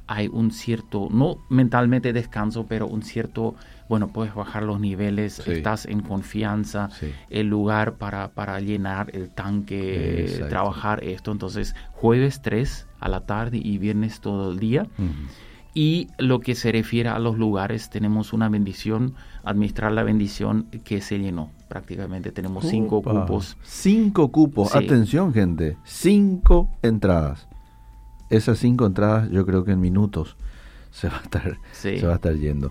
hay un cierto, no mentalmente descanso, pero un cierto, bueno, puedes bajar los niveles, estás en confianza, el lugar para llenar el tanque, trabajar esto. Entonces, jueves 3 a la tarde y viernes todo el día. Y lo que se refiere a los lugares, tenemos una bendición, administrar la bendición que se llenó. Prácticamente tenemos 5 cupos. 5 cupos, sí. Atención gente, 5 entradas. Esas 5 entradas yo creo que en minutos se va a estar yendo.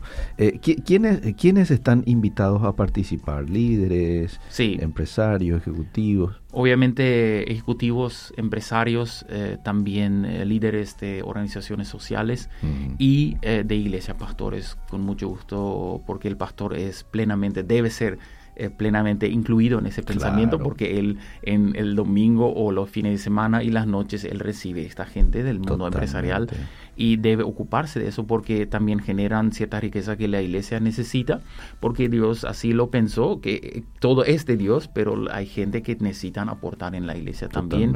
¿Quiénes están invitados a participar? ¿Líderes, empresarios, ejecutivos? Obviamente ejecutivos, empresarios, también líderes de organizaciones sociales y de iglesia, pastores, con mucho gusto, porque el pastor debe ser plenamente incluido en ese pensamiento, porque él en el domingo o los fines de semana y las noches él recibe esta gente del mundo empresarial y debe ocuparse de eso, porque también generan cierta riqueza que la iglesia necesita, porque Dios así lo pensó, que todo es de Dios, pero hay gente que necesitan aportar en la iglesia también,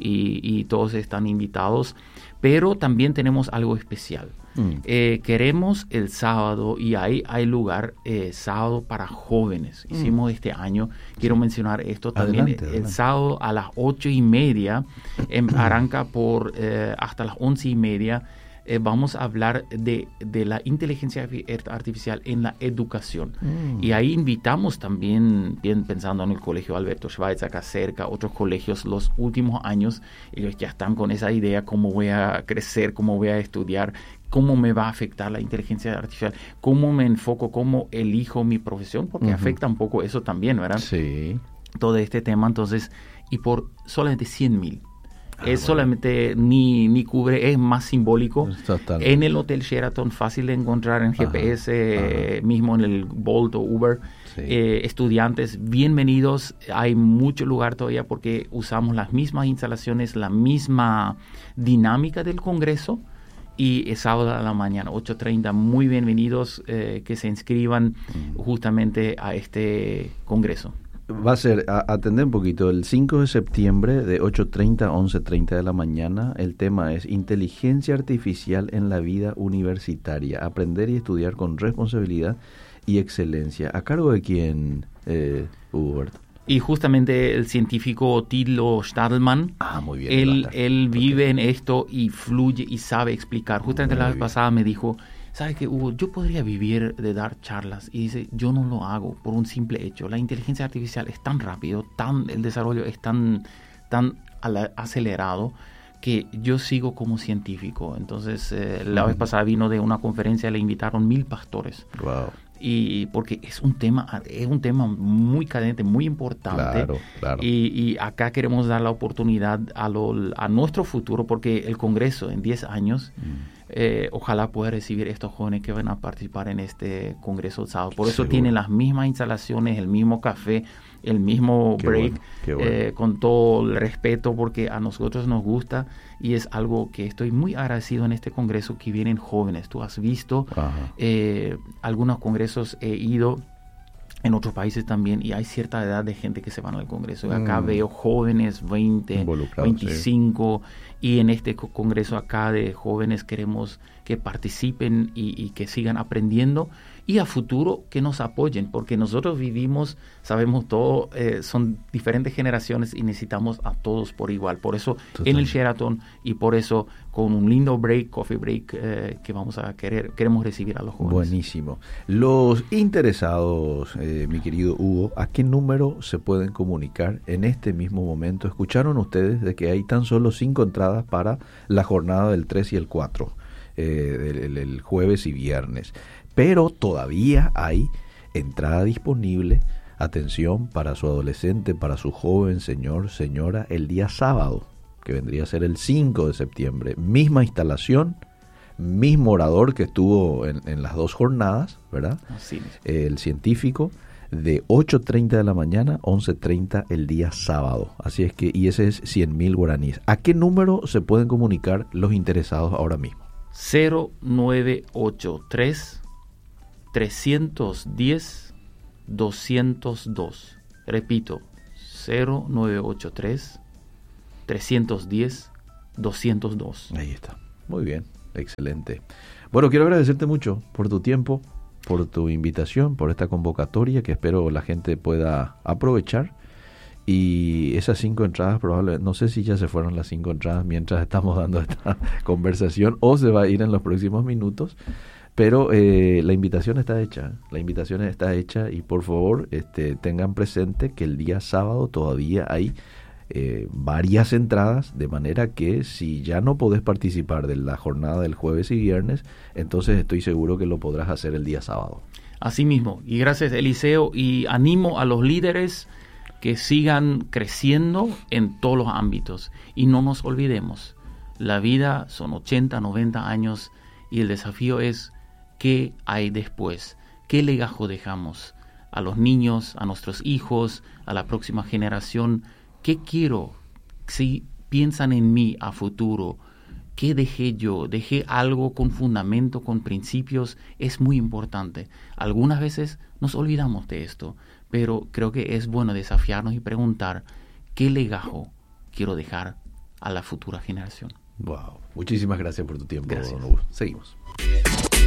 y todos están invitados, pero también tenemos algo especial. Queremos el sábado, y hay lugar sábado para jóvenes. Hicimos este año, quiero mencionar esto también. Adelante. El sábado a las 8:30 arranca por hasta las 11:30. Vamos a hablar de la inteligencia artificial en la educación. Y ahí invitamos también, bien pensando en el Colegio Alberto Schweitzer, acá cerca, otros colegios, los últimos años, ellos ya están con esa idea, cómo voy a crecer, cómo voy a estudiar, cómo me va a afectar la inteligencia artificial, cómo me enfoco, cómo elijo mi profesión, porque afecta un poco eso también, ¿verdad? Sí. Todo este tema, entonces, y por solamente 100,000. Solamente ni cubre, es más simbólico. Totalmente. En el Hotel Sheraton, fácil de encontrar en GPS, mismo en el Bolt o Uber. Estudiantes, bienvenidos. Hay mucho lugar todavía porque usamos las mismas instalaciones, la misma dinámica del Congreso. Y es sábado a la mañana, 8:30. Muy bienvenidos que se inscriban justamente a este Congreso. Va a ser, atender un poquito, el 5 de septiembre de 8:30 a 11:30 de la mañana. El tema es Inteligencia Artificial en la Vida Universitaria. Aprender y estudiar con responsabilidad y excelencia. ¿A cargo de quién, Hubert? Y justamente el científico Thilo Stadelmann, muy bien, él vive en esto y fluye y sabe explicar. Justamente la vez pasada me dijo, ¿sabe qué, Hugo? Yo podría vivir de dar charlas. Y dice, yo no lo hago por un simple hecho. La inteligencia artificial es tan rápido, el desarrollo es tan acelerado, que yo sigo como científico. Entonces, la vez pasada vino de una conferencia, le invitaron 1,000 pastores. Wow. Y porque es un tema muy cadente, muy importante. Claro. Y acá queremos dar la oportunidad a nuestro futuro, porque el Congreso en 10 años ojalá pueda recibir estos jóvenes que van a participar en este Congreso el sábado. Por eso tienen las mismas instalaciones, el mismo café, el mismo break, bueno. Con todo el respeto, porque a nosotros nos gusta y es algo que estoy muy agradecido en este Congreso, que vienen jóvenes. Tú has visto algunos congresos, he ido en otros países también, y hay cierta edad de gente que se van al Congreso. Acá veo jóvenes, 20, 25, y en este Congreso acá de jóvenes queremos que participen y que sigan aprendiendo, y a futuro que nos apoyen, porque nosotros vivimos, sabemos todo, son diferentes generaciones y necesitamos a todos por igual. Por eso en el Sheraton, y por eso con un lindo coffee break, que queremos recibir a los jóvenes. Buenísimo. Los interesados, mi querido Hugo, ¿a qué número se pueden comunicar en este mismo momento? Escucharon ustedes de que hay tan solo 5 entradas para la jornada del 3 y el 4, el jueves y viernes. Pero todavía hay entrada disponible, atención, para su adolescente, para su joven, señor, señora, el día sábado, que vendría a ser el 5 de septiembre. Misma instalación, mismo orador que estuvo en las 2 jornadas, ¿verdad? Así es. El científico, de 8:30 de la mañana, 11:30 el día sábado. Así es que, y ese es 100,000 guaraníes. ¿A qué número se pueden comunicar los interesados ahora mismo? 0983 310 202. Repito, 0983 310 202. Ahí está. Muy bien. Excelente. Bueno, quiero agradecerte mucho por tu tiempo, por tu invitación, por esta convocatoria que espero la gente pueda aprovechar. Y esas 5 entradas probablemente, no sé si ya se fueron las 5 entradas mientras estamos dando esta conversación o se va a ir en los próximos minutos, pero la invitación está hecha, y por favor tengan presente que el día sábado todavía hay varias entradas, de manera que si ya no podés participar de la jornada del jueves y viernes, entonces estoy seguro que lo podrás hacer el día sábado. Así mismo, y gracias Eliseo, y animo a los líderes que sigan creciendo en todos los ámbitos. Y no nos olvidemos, la vida son 80, 90 años y el desafío es qué hay después, qué legajo dejamos a los niños, a nuestros hijos, a la próxima generación. ¿Qué quiero? Si piensan en mí a futuro, ¿qué dejé yo? ¿Dejé algo con fundamento, con principios? Es muy importante. Algunas veces nos olvidamos de esto, pero creo que es bueno desafiarnos y preguntar qué legajo quiero dejar a la futura generación. Wow. Muchísimas gracias por tu tiempo, Gracias. don Hugo. Seguimos.